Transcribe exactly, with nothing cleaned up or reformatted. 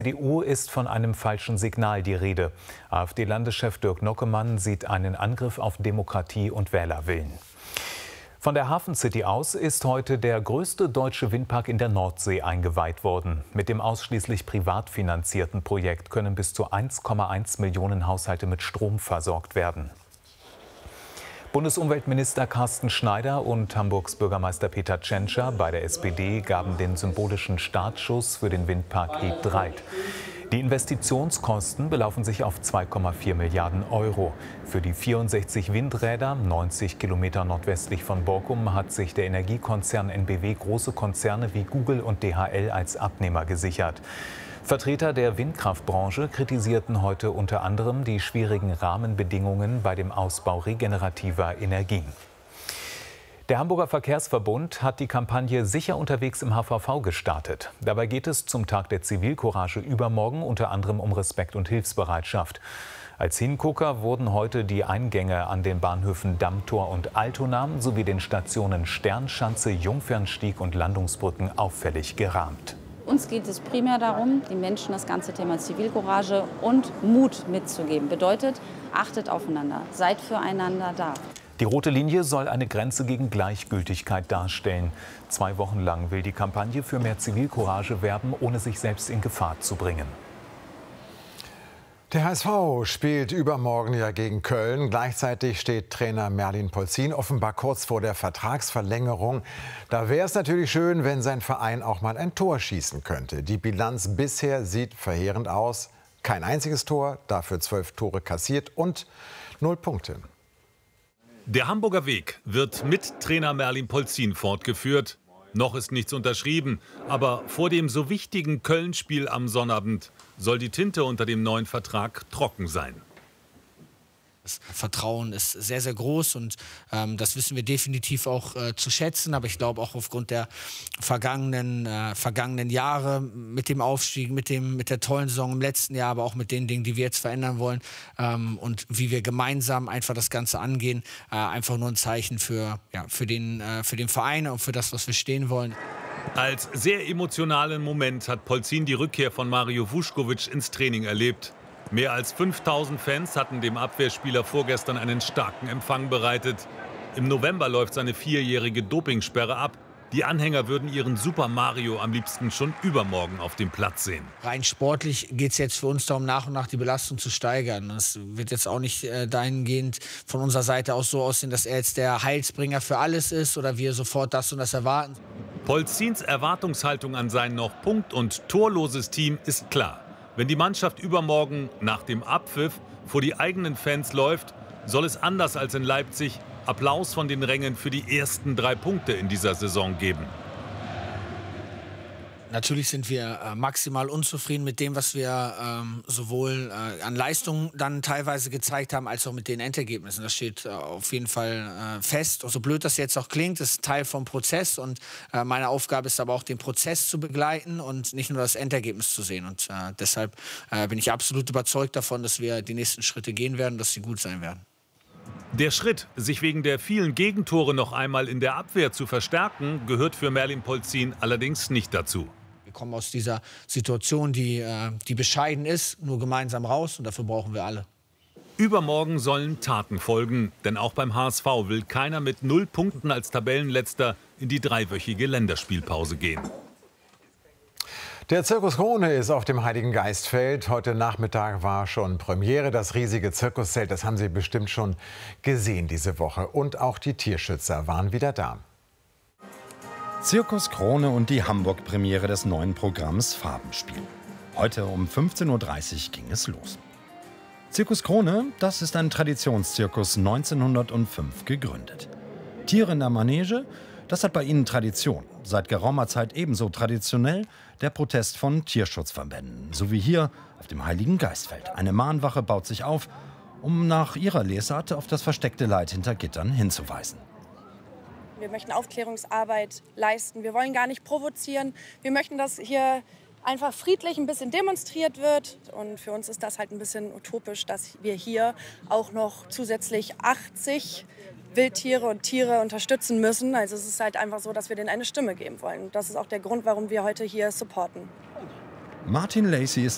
C D U ist von einem falschen Signal die Rede. AfD-Landeschef Dirk Nockemann sieht einen Angriff auf Demokratie und Wählerwillen. Von der Hafen City aus ist heute der größte deutsche Windpark in der Nordsee eingeweiht worden. Mit dem ausschließlich privat finanzierten Projekt können bis zu eins Komma eins Millionen Haushalte mit Strom versorgt werden. Bundesumweltminister Carsten Schneider und Hamburgs Bürgermeister Peter Tschentscher bei der S P D gaben den symbolischen Startschuss für den Windpark He Dreiht. Die Investitionskosten belaufen sich auf zwei Komma vier Milliarden Euro. Für die vierundsechzig Windräder, neunzig Kilometer nordwestlich von Borkum, hat sich der Energiekonzern N B W große Konzerne wie Google und D H L als Abnehmer gesichert. Vertreter der Windkraftbranche kritisierten heute unter anderem die schwierigen Rahmenbedingungen bei dem Ausbau regenerativer Energien. Der Hamburger Verkehrsverbund hat die Kampagne Sicher unterwegs im H V V gestartet. Dabei geht es zum Tag der Zivilcourage übermorgen unter anderem um Respekt und Hilfsbereitschaft. Als Hingucker wurden heute die Eingänge an den Bahnhöfen Dammtor und Altona sowie den Stationen Sternschanze, Jungfernstieg und Landungsbrücken auffällig gerahmt. Uns geht es primär darum, den Menschen das ganze Thema Zivilcourage und Mut mitzugeben. Bedeutet, achtet aufeinander, seid füreinander da. Die rote Linie soll eine Grenze gegen Gleichgültigkeit darstellen. Zwei Wochen lang will die Kampagne für mehr Zivilcourage werben, ohne sich selbst in Gefahr zu bringen. Der H S V spielt übermorgen ja gegen Köln. Gleichzeitig steht Trainer Merlin Polzin offenbar kurz vor der Vertragsverlängerung. Da wäre es natürlich schön, wenn sein Verein auch mal ein Tor schießen könnte. Die Bilanz bisher sieht verheerend aus. Kein einziges Tor, dafür zwölf Tore kassiert und null Punkte. Der Hamburger Weg wird mit Trainer Merlin Polzin fortgeführt. Noch ist nichts unterschrieben, aber vor dem so wichtigen Köln-Spiel am Sonnabend soll die Tinte unter dem neuen Vertrag trocken sein. Das Vertrauen ist sehr, sehr groß und ähm, das wissen wir definitiv auch äh, zu schätzen. Aber ich glaube auch aufgrund der vergangenen, äh, vergangenen Jahre mit dem Aufstieg, mit, dem, mit der tollen Saison im letzten Jahr, aber auch mit den Dingen, die wir jetzt verändern wollen ähm, und wie wir gemeinsam einfach das Ganze angehen, äh, einfach nur ein Zeichen für, ja, für, den, äh, für den Verein und für das, was wir stehen wollen. Als sehr emotionalen Moment hat Polzin die Rückkehr von Mario Vuskovic ins Training erlebt. Mehr als fünftausend Fans hatten dem Abwehrspieler vorgestern einen starken Empfang bereitet. Im November läuft seine vierjährige Dopingsperre ab. Die Anhänger würden ihren Super Mario am liebsten schon übermorgen auf dem Platz sehen. Rein sportlich geht es jetzt für uns darum, nach und nach die Belastung zu steigern. Es wird jetzt auch nicht äh, dahingehend von unserer Seite aus so aussehen, dass er jetzt der Heilsbringer für alles ist oder wir sofort das und das erwarten. Polzins Erwartungshaltung an sein noch punkt- und torloses Team ist klar. Wenn die Mannschaft übermorgen nach dem Abpfiff vor die eigenen Fans läuft, soll es anders als in Leipzig Applaus von den Rängen für die ersten drei Punkte in dieser Saison geben. Natürlich sind wir äh, maximal unzufrieden mit dem, was wir ähm, sowohl äh, an Leistungen dann teilweise gezeigt haben, als auch mit den Endergebnissen. Das steht äh, auf jeden Fall äh, fest. Und so blöd das jetzt auch klingt, ist Teil vom Prozess. Und äh, meine Aufgabe ist aber auch, den Prozess zu begleiten und nicht nur das Endergebnis zu sehen. Und äh, deshalb äh, bin ich absolut überzeugt davon, dass wir die nächsten Schritte gehen werden, dass sie gut sein werden. Der Schritt, sich wegen der vielen Gegentore noch einmal in der Abwehr zu verstärken, gehört für Merlin Polzin allerdings nicht dazu. Wir kommen aus dieser Situation, die, äh, die bescheiden ist, nur gemeinsam raus und dafür brauchen wir alle. Übermorgen sollen Taten folgen, denn auch beim H S V will keiner mit null Punkten als Tabellenletzter in die dreiwöchige Länderspielpause gehen. Der Zirkus Krone ist auf dem Heiligen Geistfeld. Heute Nachmittag war schon Premiere. Das riesige Zirkuszelt, das haben Sie bestimmt schon gesehen diese Woche. Und auch die Tierschützer waren wieder da. Zirkus Krone und die Hamburg-Premiere des neuen Programms Farbenspiel. Heute um fünfzehn Uhr dreißig ging es los. Zirkus Krone, das ist ein Traditionszirkus neunzehnhundertfünf gegründet. Tiere in der Manege, das hat bei ihnen Tradition. Seit geraumer Zeit ebenso traditionell der Protest von Tierschutzverbänden. So wie hier auf dem Heiligen Geistfeld. Eine Mahnwache baut sich auf, um nach ihrer Lesart auf das versteckte Leid hinter Gittern hinzuweisen. Wir möchten Aufklärungsarbeit leisten. Wir wollen gar nicht provozieren. Wir möchten, dass hier einfach friedlich ein bisschen demonstriert wird. Und für uns ist das halt ein bisschen utopisch, dass wir hier auch noch zusätzlich achtzig Wildtiere und Tiere unterstützen müssen. Also es ist halt einfach so, dass wir denen eine Stimme geben wollen. Das ist auch der Grund, warum wir heute hier supporten. Martin Lacey ist